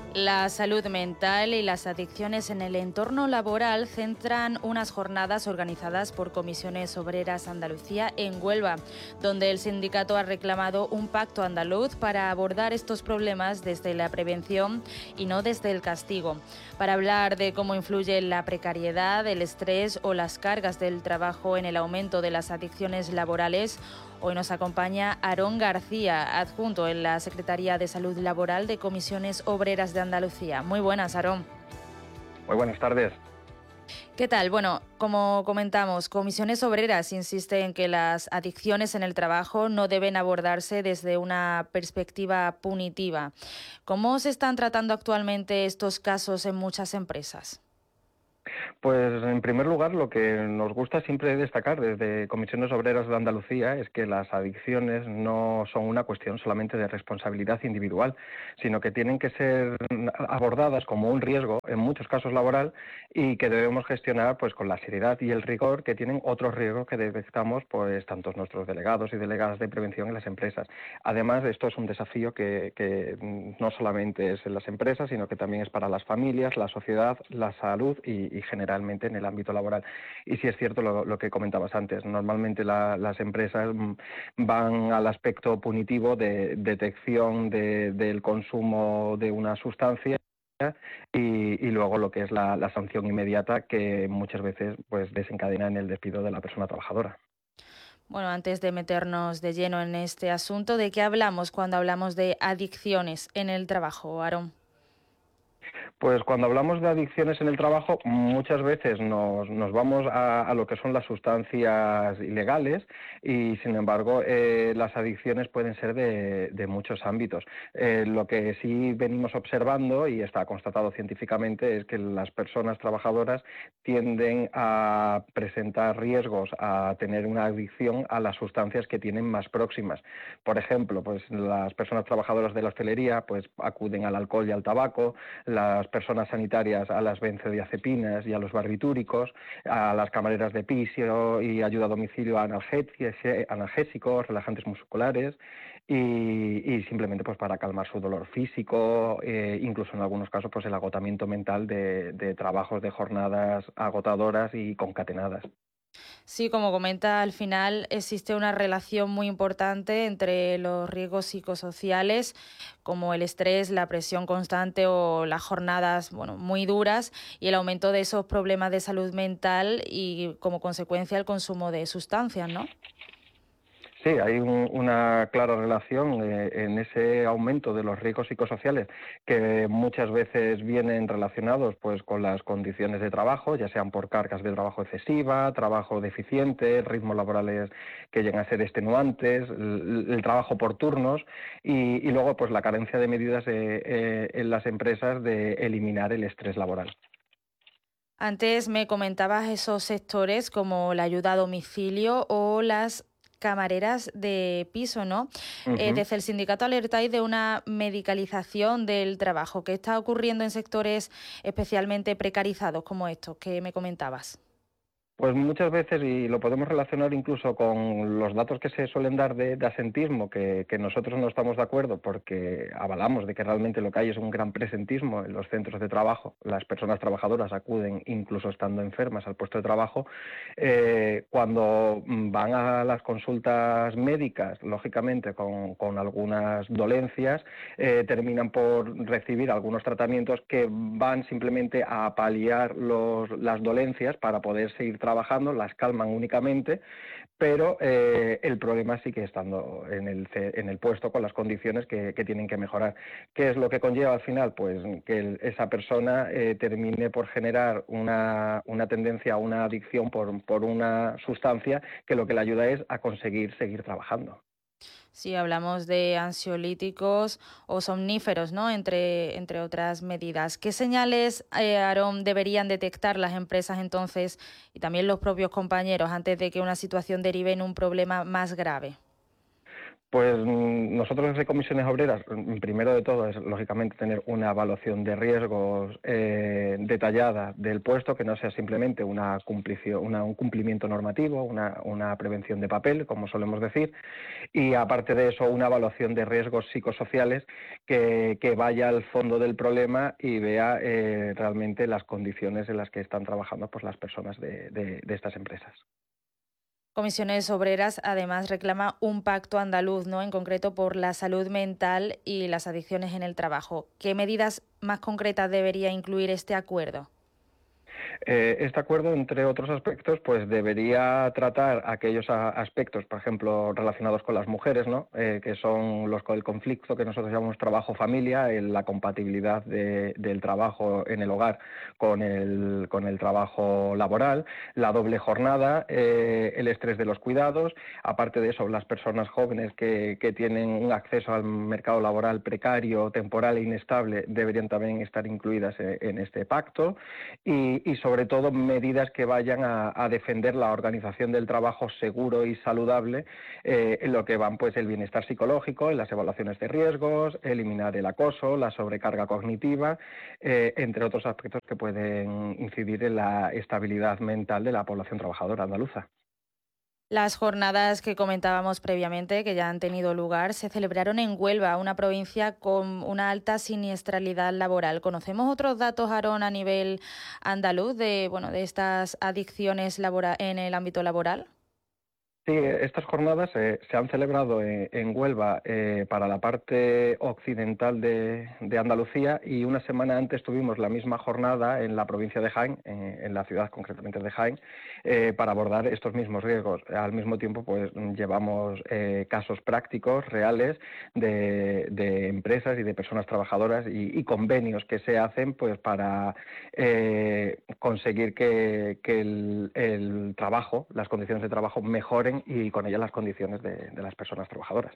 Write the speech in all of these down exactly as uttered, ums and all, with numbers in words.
La salud mental y las adicciones en el entorno laboral centran unas jornadas organizadas por Comisiones Obreras Andalucía en Huelva, donde el sindicato ha reclamado un pacto andaluz para abordar estos problemas desde la prevención y no desde el castigo. Para hablar de cómo influye la precariedad, el estrés o las cargas del trabajo en el aumento de las adicciones laborales, hoy nos acompaña Aarón García, adjunto en la Secretaría de Salud Laboral de Comisiones Obreras de Andalucía. Muy buenas, Aarón. Muy buenas tardes. ¿Qué tal? Bueno, como comentamos, Comisiones Obreras insiste en que las adicciones en el trabajo no deben abordarse desde una perspectiva punitiva. ¿Cómo se están tratando actualmente estos casos en muchas empresas? Pues en primer lugar, lo que nos gusta siempre destacar desde Comisiones Obreras de Andalucía es que las adicciones no son una cuestión solamente de responsabilidad individual, sino que tienen que ser abordadas como un riesgo, en muchos casos laboral, y que debemos gestionar pues con la seriedad y el rigor que tienen otros riesgos que detectamos pues tantos nuestros delegados y delegadas de prevención en las empresas. Además, esto es un desafío que, que no solamente es en las empresas, sino que también es para las familias, la sociedad, la salud y, y generalmente en el ámbito laboral. Y sí es cierto lo, lo que comentabas antes, normalmente la, las empresas van al aspecto punitivo de detección de, del consumo de una sustancia y, y luego lo que es la, la sanción inmediata que muchas veces pues desencadena en el despido de la persona trabajadora. Bueno, antes de meternos de lleno en este asunto, ¿de qué hablamos cuando hablamos de adicciones en el trabajo, Aarón? Pues cuando hablamos de adicciones en el trabajo, muchas veces nos, nos vamos a, a lo que son las sustancias ilegales y, sin embargo, eh, las adicciones pueden ser de, de muchos ámbitos. Eh, lo que sí venimos observando, y está constatado científicamente, es que las personas trabajadoras tienden a presentar riesgos a tener una adicción a las sustancias que tienen más próximas. Por ejemplo, pues las personas trabajadoras de la hostelería pues acuden al alcohol y al tabaco, las personas sanitarias a las benzodiazepinas y a los barbitúricos, a las camareras de piso y ayuda a domicilio a analgésicos, relajantes musculares y, y simplemente pues para calmar su dolor físico, eh, incluso en algunos casos pues el agotamiento mental de, de trabajos de jornadas agotadoras y concatenadas. Sí, como comenta, al final existe una relación muy importante entre los riesgos psicosociales, como el estrés, la presión constante o las jornadas, bueno, muy duras, y el aumento de esos problemas de salud mental y, como consecuencia, el consumo de sustancias, ¿no? Sí, hay un, una clara relación eh, en ese aumento de los riesgos psicosociales que muchas veces vienen relacionados pues con las condiciones de trabajo, ya sean por cargas de trabajo excesiva, trabajo deficiente, ritmos laborales que llegan a ser extenuantes, el, el trabajo por turnos y, y luego pues la carencia de medidas eh, eh, en las empresas de eliminar el estrés laboral. Antes me comentabas esos sectores como la ayuda a domicilio o las camareras de piso, ¿no? Eh, Uh-huh. desde el sindicato alertáis de una medicalización del trabajo. ¿Qué está ocurriendo en sectores especialmente precarizados como estos que me comentabas? Pues muchas veces, y lo podemos relacionar incluso con los datos que se suelen dar de, de asentismo, que, que nosotros no estamos de acuerdo porque avalamos de que realmente lo que hay es un gran presentismo en los centros de trabajo. Las personas trabajadoras acuden incluso estando enfermas al puesto de trabajo. Eh, cuando van a las consultas médicas, lógicamente con, con algunas dolencias, eh, terminan por recibir algunos tratamientos que van simplemente a paliar los, las dolencias para poder seguir trabajando trabajando, las calman únicamente, pero eh, el problema sigue estando en el, en el puesto con las condiciones que, que tienen que mejorar. ¿Qué es lo que conlleva al final? Pues que el, esa persona eh, termine por generar una, una tendencia a una adicción por, por una sustancia que lo que le ayuda es a conseguir seguir trabajando. Sí, hablamos de ansiolíticos o somníferos, ¿no? Entre, entre otras medidas. ¿Qué señales, eh, Aarón, deberían detectar las empresas entonces y también los propios compañeros antes de que una situación derive en un problema más grave? Pues nosotros desde Comisiones Obreras, primero de todo es lógicamente tener una evaluación de riesgos eh, detallada del puesto, que no sea simplemente una cumplición, una, un cumplimiento normativo, una, una prevención de papel, como solemos decir, y aparte de eso una evaluación de riesgos psicosociales que, que vaya al fondo del problema y vea eh, realmente las condiciones en las que están trabajando pues, las personas de, de, de estas empresas. Comisiones Obreras además reclama un pacto andaluz, ¿no? En concreto por la salud mental y las adicciones en el trabajo. ¿Qué medidas más concretas debería incluir este acuerdo? Eh, este acuerdo, entre otros aspectos, pues debería tratar aquellos a, aspectos, por ejemplo, relacionados con las mujeres, ¿no? Eh, que son los con el conflicto que nosotros llamamos trabajo-familia, la compatibilidad de, del trabajo en el hogar con el, con el trabajo laboral, la doble jornada, eh, el estrés de los cuidados, aparte de eso, las personas jóvenes que, que tienen un acceso al mercado laboral precario, temporal e inestable, deberían también estar incluidas en, en este pacto, y, y sobre todo medidas que vayan a, a defender la organización del trabajo seguro y saludable, eh, en lo que van pues el bienestar psicológico, en las evaluaciones de riesgos, eliminar el acoso, la sobrecarga cognitiva, eh, entre otros aspectos que pueden incidir en la estabilidad mental de la población trabajadora andaluza. Las jornadas que comentábamos previamente, que ya han tenido lugar, se celebraron en Huelva, una provincia con una alta siniestralidad laboral. ¿Conocemos otros datos, Aarón, a nivel andaluz de, bueno, de estas adicciones labora- en el ámbito laboral? Sí, estas jornadas eh, se han celebrado en, en Huelva eh, para la parte occidental de, de Andalucía, y una semana antes tuvimos la misma jornada en la provincia de Jaén, eh, en la ciudad concretamente de Jaén, eh, para abordar estos mismos riesgos. Al mismo tiempo, pues llevamos eh, casos prácticos, reales, de, de empresas y de personas trabajadoras y, y convenios que se hacen pues para eh, conseguir que, que el, el trabajo, las condiciones de trabajo mejoren y con ellas las condiciones de, de las personas trabajadoras.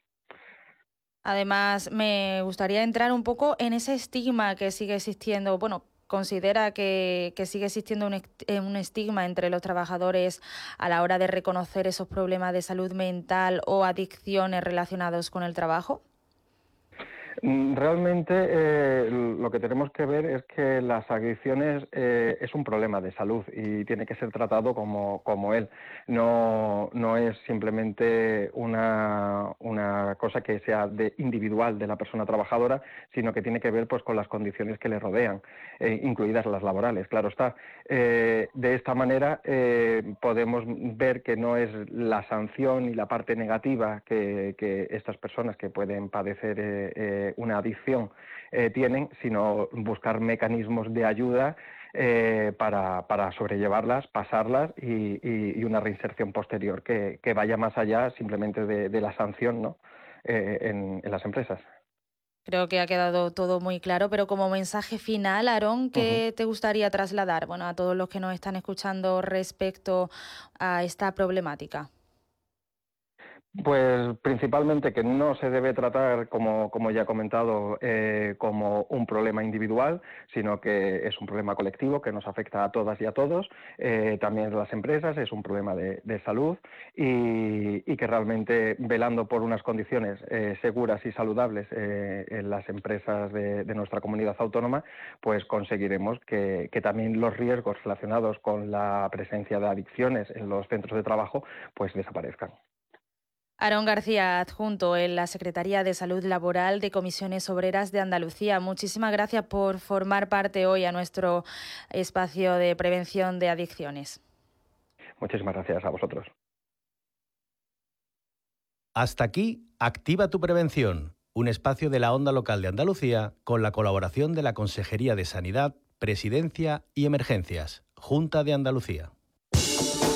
Además, me gustaría entrar un poco en ese estigma que sigue existiendo. Bueno, ¿considera que, que sigue existiendo un, un estigma entre los trabajadores a la hora de reconocer esos problemas de salud mental o adicciones relacionados con el trabajo? Realmente eh, lo que tenemos que ver es que las adicciones eh, es un problema de salud y tiene que ser tratado como, como él. No, no es simplemente una, una cosa que sea de individual de la persona trabajadora, sino que tiene que ver pues, con las condiciones que le rodean, eh, incluidas las laborales, claro está. Eh, de esta manera eh, podemos ver que no es la sanción y la parte negativa que, que estas personas que pueden padecer eh, eh, una adicción eh, tienen, sino buscar mecanismos de ayuda eh, para, para sobrellevarlas, pasarlas y, y, y una reinserción posterior que, que vaya más allá simplemente de, de la sanción, ¿no? eh, en, en las empresas. Creo que ha quedado todo muy claro, pero como mensaje final, Aarón, ¿qué Uh-huh. te gustaría trasladar, bueno, a todos los que nos están escuchando respecto a esta problemática? Pues principalmente que no se debe tratar, como, como ya he comentado, eh, como un problema individual, sino que es un problema colectivo que nos afecta a todas y a todos, eh, también a las empresas, es un problema de, de salud y, y que realmente velando por unas condiciones eh, seguras y saludables eh, en las empresas de, de nuestra comunidad autónoma, pues conseguiremos que, que también los riesgos relacionados con la presencia de adicciones en los centros de trabajo pues desaparezcan. Aarón García, adjunto en la Secretaría de Salud Laboral de Comisiones Obreras de Andalucía. Muchísimas gracias por formar parte hoy a nuestro espacio de prevención de adicciones. Muchísimas gracias a vosotros. Hasta aquí, Activa tu Prevención, un espacio de la Onda Local de Andalucía con la colaboración de la Consejería de Sanidad, Presidencia y Emergencias, Junta de Andalucía.